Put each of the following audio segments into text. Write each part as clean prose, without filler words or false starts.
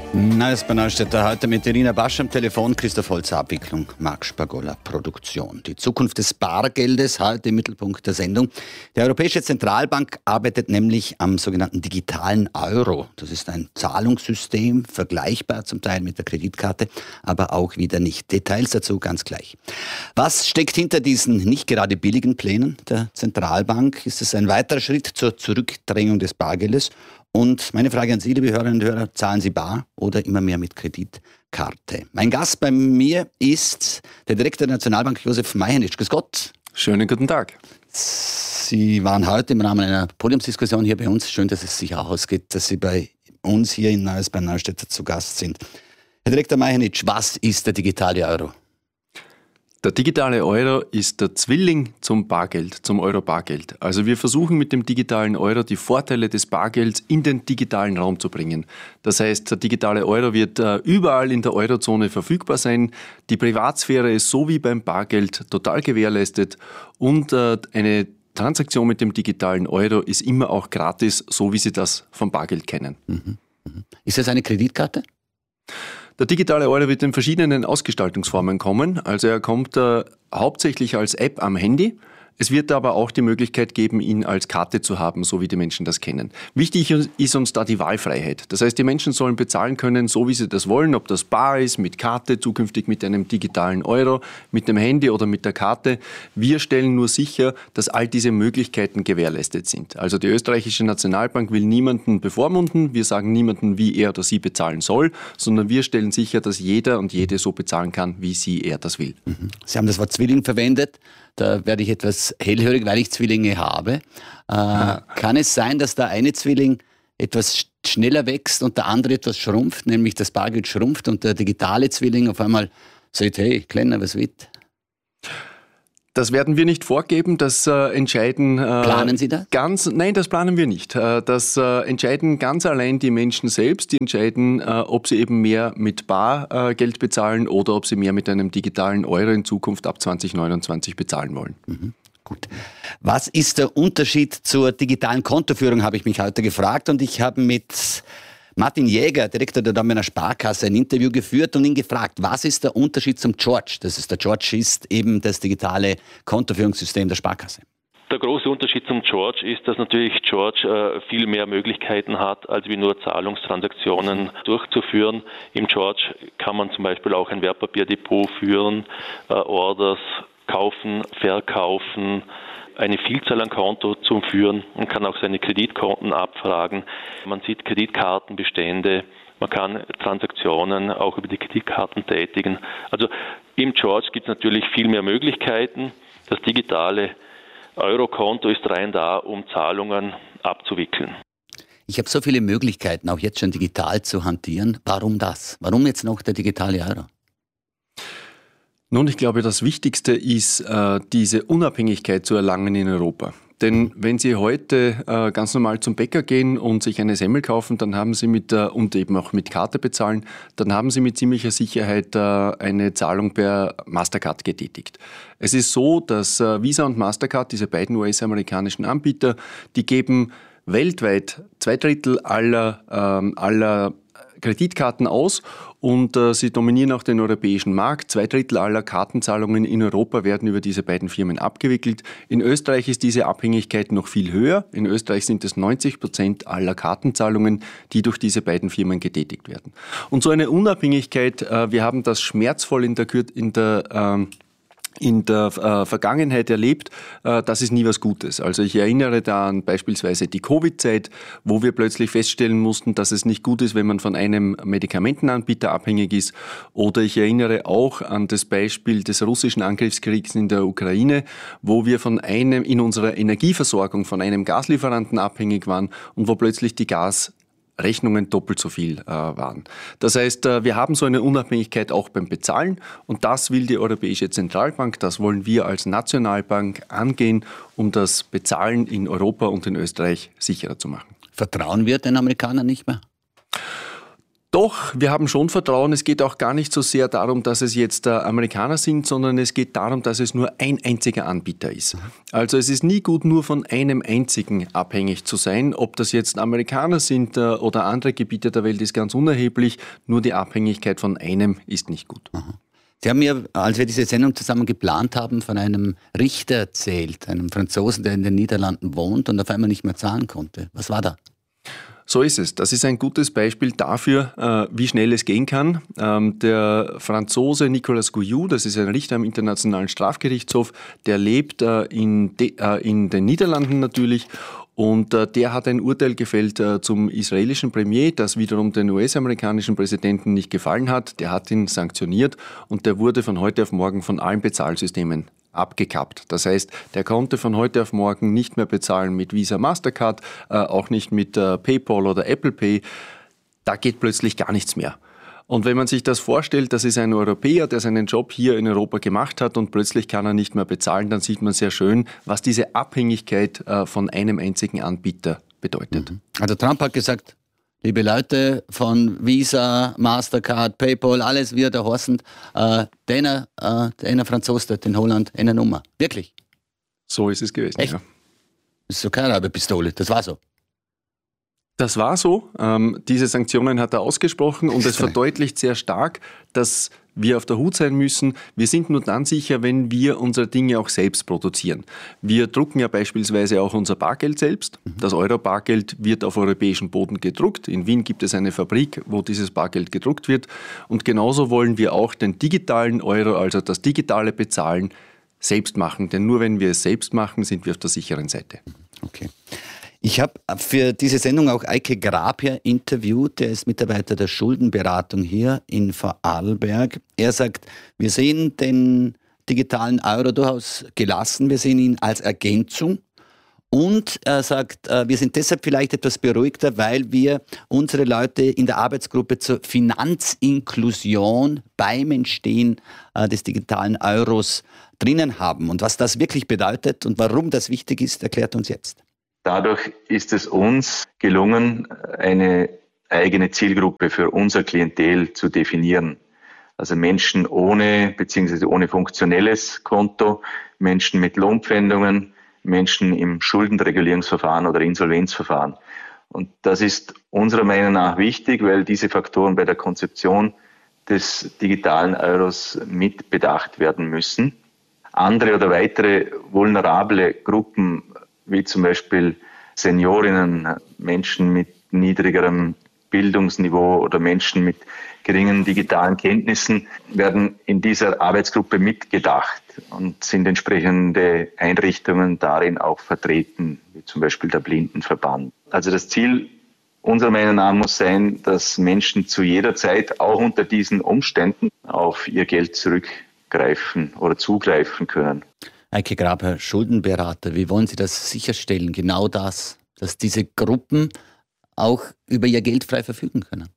Neues bei Neustädter heute mit Irina Basch am Telefon, Christoph Holzer Abwicklung, Marc Spagolla Produktion. Die Zukunft des Bargeldes heute im Mittelpunkt der Sendung. Die Europäische Zentralbank arbeitet nämlich am sogenannten digitalen Euro. Das ist ein Zahlungssystem, vergleichbar zum Teil mit der Kreditkarte, aber auch wieder nicht. Details dazu ganz gleich. Was steckt hinter diesen nicht gerade billigen Plänen der Zentralbank? Ist es ein weiterer Schritt zur Zurückdrängung des Bargeldes? Und meine Frage an Sie, liebe Hörerinnen und Hörer, zahlen Sie bar oder immer mehr mit Kreditkarte? Mein Gast bei mir ist der Direktor der Nationalbank, Josef Mayhenic. Grüß Gott. Schönen guten Tag. Sie waren heute im Rahmen einer Podiumsdiskussion hier bei uns. Schön, dass es sich auch ausgeht, dass Sie bei uns hier in Neues bei Neustädter zu Gast sind. Herr Direktor Mayhenic, was ist der digitale Euro? Der digitale Euro ist der Zwilling zum Bargeld, zum Euro-Bargeld. Also wir versuchen mit dem digitalen Euro die Vorteile des Bargelds in den digitalen Raum zu bringen. Das heißt, der digitale Euro wird überall in der Eurozone verfügbar sein. Die Privatsphäre ist so wie beim Bargeld total gewährleistet und eine Transaktion mit dem digitalen Euro ist immer auch gratis, so wie Sie das vom Bargeld kennen. Ist das eine Kreditkarte? Der digitale Euro wird in verschiedenen Ausgestaltungsformen kommen. Also er kommt hauptsächlich als App am Handy. Es wird aber auch die Möglichkeit geben, ihn als Karte zu haben, so wie die Menschen das kennen. Wichtig ist uns da die Wahlfreiheit. Das heißt, die Menschen sollen bezahlen können, so wie sie das wollen, ob das bar ist, mit Karte, zukünftig mit einem digitalen Euro, mit dem Handy oder mit der Karte. Wir stellen nur sicher, dass all diese Möglichkeiten gewährleistet sind. Also die österreichische Nationalbank will niemanden bevormunden. Wir sagen niemanden, wie er oder sie bezahlen soll, sondern wir stellen sicher, dass jeder und jede so bezahlen kann, wie er das will. Sie haben das Wort Zwilling verwendet. Da werde ich etwas hellhörig, weil ich Zwillinge habe. Kann es sein, dass der eine Zwilling etwas schneller wächst und der andere etwas schrumpft, nämlich das Bargeld schrumpft und der digitale Zwilling auf einmal sagt, hey, Kleiner, was wird? Das werden wir nicht vorgeben, das entscheiden... Planen Sie das? Nein, das planen wir nicht. Das entscheiden ganz allein die Menschen selbst. Die entscheiden, ob sie eben mehr mit Bargeld bezahlen oder ob sie mehr mit einem digitalen Euro in Zukunft ab 2029 bezahlen wollen. Gut. Was ist der Unterschied zur digitalen Kontoführung, habe ich mich heute gefragt. Und ich habe mit Martin Jäger, Direktor der Dornbirner Sparkasse, ein Interview geführt und ihn gefragt, was ist der Unterschied zum George? Der George ist eben das digitale Kontoführungssystem der Sparkasse. Der große Unterschied zum George ist, dass natürlich George viel mehr Möglichkeiten hat, als wie nur Zahlungstransaktionen durchzuführen. Im George kann man zum Beispiel auch ein Wertpapierdepot führen, Orders kaufen, verkaufen, eine Vielzahl an Konten zu führen und kann auch seine Kreditkonten abfragen. Man sieht Kreditkartenbestände, man kann Transaktionen auch über die Kreditkarten tätigen. Also im George gibt es natürlich viel mehr Möglichkeiten. Das digitale Eurokonto ist rein da, um Zahlungen abzuwickeln. Ich habe so viele Möglichkeiten, auch jetzt schon digital zu hantieren. Warum das? Warum jetzt noch der digitale Euro? Nun, ich glaube, das Wichtigste ist, diese Unabhängigkeit zu erlangen in Europa. Denn wenn Sie heute ganz normal zum Bäcker gehen und sich eine Semmel kaufen, dann haben Sie und eben auch mit Karte bezahlen, dann haben Sie mit ziemlicher Sicherheit eine Zahlung per Mastercard getätigt. Es ist so, dass Visa und Mastercard, diese beiden US-amerikanischen Anbieter, die geben weltweit 2/3 aller Kreditkarten aus und sie dominieren auch den europäischen Markt. 2/3 aller Kartenzahlungen in Europa werden über diese beiden Firmen abgewickelt. In Österreich ist diese Abhängigkeit noch viel höher. In Österreich sind es 90% aller Kartenzahlungen, die durch diese beiden Firmen getätigt werden. Und so eine Unabhängigkeit, wir haben das schmerzvoll in der Vergangenheit erlebt, das ist nie was Gutes. Also ich erinnere da an beispielsweise die Covid-Zeit, wo wir plötzlich feststellen mussten, dass es nicht gut ist, wenn man von einem Medikamentenanbieter abhängig ist. Oder ich erinnere auch an das Beispiel des russischen Angriffskriegs in der Ukraine, wo wir in unserer Energieversorgung von einem Gaslieferanten abhängig waren und wo plötzlich die Rechnungen doppelt so viel waren. Das heißt, wir haben so eine Unabhängigkeit auch beim Bezahlen und das will die Europäische Zentralbank, das wollen wir als Nationalbank angehen, um das Bezahlen in Europa und in Österreich sicherer zu machen. Vertrauen wir den Amerikanern nicht mehr? Doch, wir haben schon Vertrauen. Es geht auch gar nicht so sehr darum, dass es jetzt Amerikaner sind, sondern es geht darum, dass es nur ein einziger Anbieter ist. Also es ist nie gut, nur von einem einzigen abhängig zu sein. Ob das jetzt Amerikaner sind oder andere Gebiete der Welt, ist ganz unerheblich. Nur die Abhängigkeit von einem ist nicht gut. Sie haben mir, als wir diese Sendung zusammen geplant haben, von einem Richter erzählt, einem Franzosen, der in den Niederlanden wohnt und auf einmal nicht mehr zahlen konnte. Was war da? So ist es. Das ist ein gutes Beispiel dafür, wie schnell es gehen kann. Der Franzose Nicolas Gouillou, das ist ein Richter am Internationalen Strafgerichtshof, der lebt in den Niederlanden natürlich. Und der hat ein Urteil gefällt zum israelischen Premier, das wiederum den US-amerikanischen Präsidenten nicht gefallen hat. Der hat ihn sanktioniert und der wurde von heute auf morgen von allen Bezahlsystemen abgekappt. Das heißt, der konnte von heute auf morgen nicht mehr bezahlen mit Visa, Mastercard, auch nicht mit PayPal oder Apple Pay. Da geht plötzlich gar nichts mehr. Und wenn man sich das vorstellt, das ist ein Europäer, der seinen Job hier in Europa gemacht hat und plötzlich kann er nicht mehr bezahlen, dann sieht man sehr schön, was diese Abhängigkeit von einem einzigen Anbieter bedeutet. Also Trump hat gesagt, liebe Leute von Visa, Mastercard, PayPal, alles wie der heißen, der Franzose dort in Holland, eine Nummer. Wirklich? So ist es gewesen. Echt? Ja. Das ist so keine Pistole, das war so. Das war so. Diese Sanktionen hat er ausgesprochen und es verdeutlicht sehr stark, dass wir auf der Hut sein müssen. Wir sind nur dann sicher, wenn wir unsere Dinge auch selbst produzieren. Wir drucken ja beispielsweise auch unser Bargeld selbst. Das Euro-Bargeld wird auf europäischem Boden gedruckt. In Wien gibt es eine Fabrik, wo dieses Bargeld gedruckt wird. Und genauso wollen wir auch den digitalen Euro, also das digitale Bezahlen, selbst machen. Denn nur wenn wir es selbst machen, sind wir auf der sicheren Seite. Okay. Ich habe für diese Sendung auch Eike Grab hier interviewt. Der ist Mitarbeiter der Schuldenberatung hier in Vorarlberg. Er sagt, wir sehen den digitalen Euro durchaus gelassen. Wir sehen ihn als Ergänzung. Und er sagt, wir sind deshalb vielleicht etwas beruhigter, weil wir unsere Leute in der Arbeitsgruppe zur Finanzinklusion beim Entstehen des digitalen Euros drinnen haben. Und was das wirklich bedeutet und warum das wichtig ist, erklärt uns jetzt. Dadurch ist es uns gelungen, eine eigene Zielgruppe für unser Klientel zu definieren. Also Menschen ohne bzw. ohne funktionelles Konto, Menschen mit Lohnpfändungen, Menschen im Schuldenregulierungsverfahren oder Insolvenzverfahren. Und das ist unserer Meinung nach wichtig, weil diese Faktoren bei der Konzeption des digitalen Euros mit bedacht werden müssen. Andere oder weitere vulnerable Gruppen wie zum Beispiel Seniorinnen, Menschen mit niedrigerem Bildungsniveau oder Menschen mit geringen digitalen Kenntnissen, werden in dieser Arbeitsgruppe mitgedacht und sind entsprechende Einrichtungen darin auch vertreten, wie zum Beispiel der Blindenverband. Also das Ziel unserer Meinung nach muss sein, dass Menschen zu jeder Zeit auch unter diesen Umständen auf ihr Geld zurückgreifen oder zugreifen können. Eike Grab, Herr Schuldenberater, wie wollen Sie das sicherstellen? Genau das, dass diese Gruppen auch über ihr Geld frei verfügen können?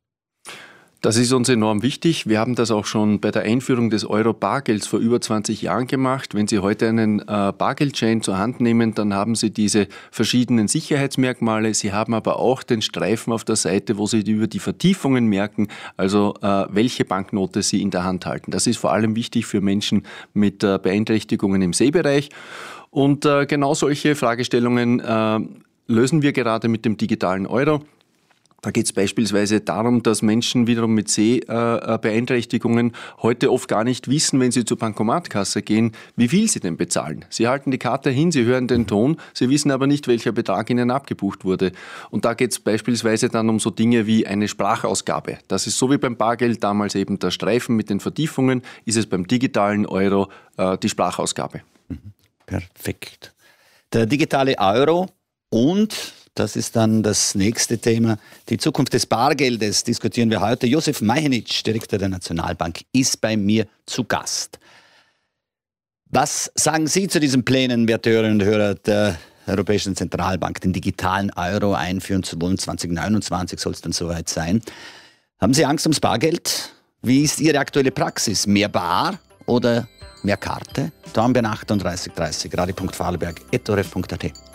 Das ist uns enorm wichtig. Wir haben das auch schon bei der Einführung des Euro-Bargelds vor über 20 Jahren gemacht. Wenn Sie heute einen Bargeldschein zur Hand nehmen, dann haben Sie diese verschiedenen Sicherheitsmerkmale. Sie haben aber auch den Streifen auf der Seite, wo Sie über die Vertiefungen merken, also welche Banknote Sie in der Hand halten. Das ist vor allem wichtig für Menschen mit Beeinträchtigungen im Sehbereich. Und genau solche Fragestellungen lösen wir gerade mit dem digitalen Euro. Da geht es beispielsweise darum, dass Menschen wiederum mit Sehbeeinträchtigungen heute oft gar nicht wissen, wenn sie zur Bankomatkasse gehen, wie viel sie denn bezahlen. Sie halten die Karte hin, sie hören den Ton, sie wissen aber nicht, welcher Betrag ihnen abgebucht wurde. Und da geht es beispielsweise dann um so Dinge wie eine Sprachausgabe. Das ist so wie beim Bargeld damals eben der Streifen mit den Vertiefungen, ist es beim digitalen Euro die Sprachausgabe. Perfekt. Der digitale Euro und das ist dann das nächste Thema. Die Zukunft des Bargeldes diskutieren wir heute. Josef Majhenic, Direktor der Nationalbank, ist bei mir zu Gast. Was sagen Sie zu diesen Plänen, werte Hörerinnen und Hörer der Europäischen Zentralbank, den digitalen Euro einführen zu wollen? 2029 soll es dann soweit sein. Haben Sie Angst ums Bargeld? Wie ist Ihre aktuelle Praxis? Mehr Bar oder mehr Karte? Dornbirn 38 30, radio.vorarlberg@orf.at.